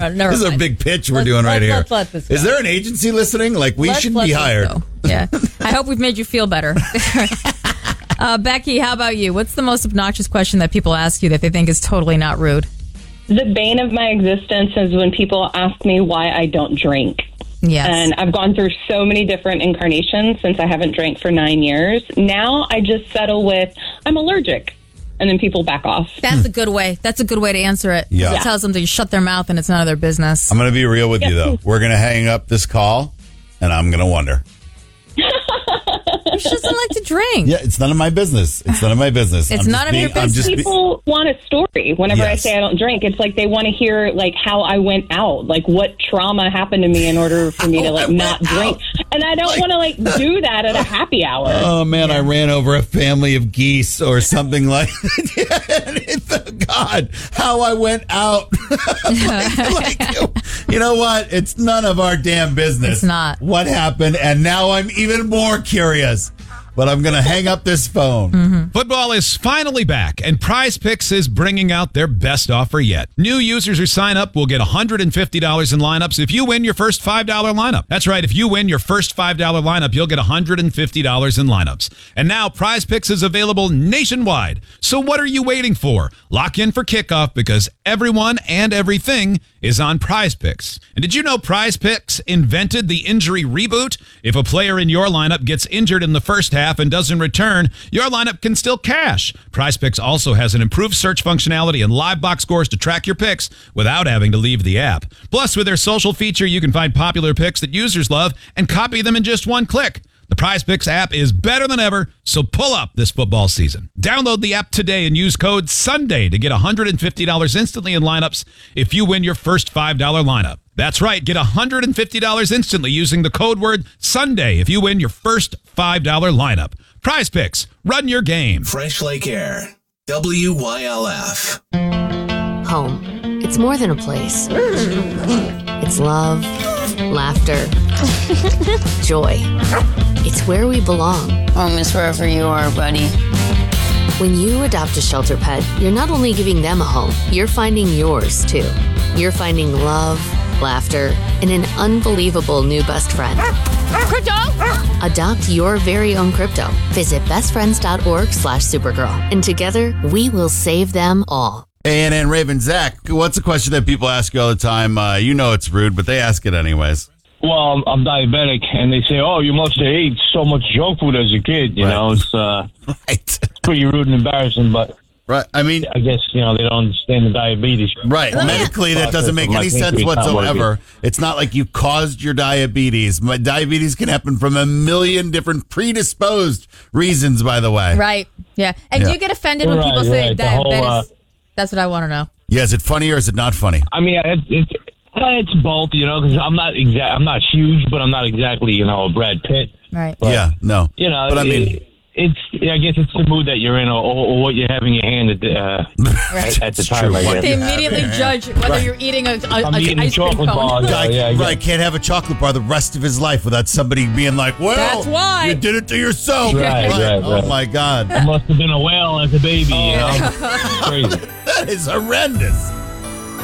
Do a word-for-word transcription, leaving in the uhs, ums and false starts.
no, never This is a mind. big pitch we're Let's- doing right let's- here. let's let this go. Is there an agency listening? Like, we Let's should let be this hired. go. Yeah. I hope we've made you feel better. uh, Becky, how about you? What's the most obnoxious question that people ask you that they think is totally not rude? The bane of my existence is when people ask me why I don't drink. Yes. And I've gone through so many different incarnations since I haven't drank for nine years. Now I just settle with, I'm allergic. And then people back off. That's a good way. That's a good way to answer it. Yeah. It tells them to shut their mouth and it's none of their business. I'm going to be real with you, though. We're going to hang up this call, and I'm going to wonder. She doesn't like to drink. Yeah, it's none of my business. It's none of my business. It's I'm none just of being, your I'm business. just be- People want a story whenever I Yes. say I don't drink. It's like they want to hear like how I went out, like what trauma happened to me in order for me to like not drink. And I don't Like- want to like do that at a happy hour. Oh, man, I ran over a family of geese or something like that. God, how I went out. like, you know what? It's none of our damn business. It's not. What happened? And now I'm even more curious. But I'm going to hang up this phone. Mm-hmm. Football is finally back, and Prize Picks is bringing out their best offer yet. New users who sign up will get one hundred fifty dollars in lineups if you win your first five dollars lineup. That's right. If you win your first five dollars lineup, you'll get one hundred fifty dollars in lineups. And now Prize Picks is available nationwide. So what are you waiting for? Lock in for kickoff because everyone and everything is on Prize Picks. And did you know Prize Picks invented the injury reboot? If a player in your lineup gets injured in the first half and doesn't return, your lineup can still cash. Prize Picks also has an improved search functionality and live box scores to track your picks without having to leave the app. Plus, with their social feature, you can find popular picks that users love and copy them in just one click. The Prize Picks app is better than ever, so pull up this football season. Download the app today and use code SUNDAY to get one hundred fifty dollars instantly in lineups if you win your first five dollars lineup. That's right, get one hundred fifty dollars instantly using the code word SUNDAY if you win your first five dollars lineup. Prize Picks, run your game. Fresh Lake Air, W Y L F. Home. It's more than a place. It's love, laughter, joy. It's where we belong. Home is wherever you are, buddy. When you adopt a shelter pet, you're not only giving them a home, you're finding yours too. You're finding love, laughter, and an unbelievable new best friend. Crypto! Adopt your very own crypto. Visit bestfriends.org slash supergirl. And together, we will save them all. A N N Raven, Zach, what's a question that people ask you all the time? Uh, you know it's rude, but they ask it anyways. Well, I'm, I'm diabetic, and they say, "Oh, you must have ate so much junk food as a kid." You Right. know, it's uh, Right. pretty rude and embarrassing. But Right. I mean, I guess you know they don't understand the diabetes. right. Medically, that doesn't make any sense whatsoever. It's not like you caused your diabetes. My diabetes can happen from a million different predisposed reasons, by the way. Right. Yeah. And Yeah. do you get offended when Right, people say right. The diabetes? whole, uh, That's what I want to know. Yeah, is it funny or is it not funny? I mean, it's it's, it's both, you know, because I'm not exact. I'm not huge, but I'm not exactly, you know, a Brad Pitt. Right. But, yeah, no. You know, but I mean, it, it's. I guess it's the mood that you're in, or, or what you have in your hand at the, uh, Right. at the time. I guess. They immediately judge whether Right. you're eating a, a, I'm a eating a ice cream chocolate cone. bar. guy, yeah, yeah. right, can't have a chocolate bar the rest of his life without somebody being like, well, That's why. you did it to yourself. Right, right, Oh, right. my God. I must have been a whale as a baby. You know, crazy. That is horrendous.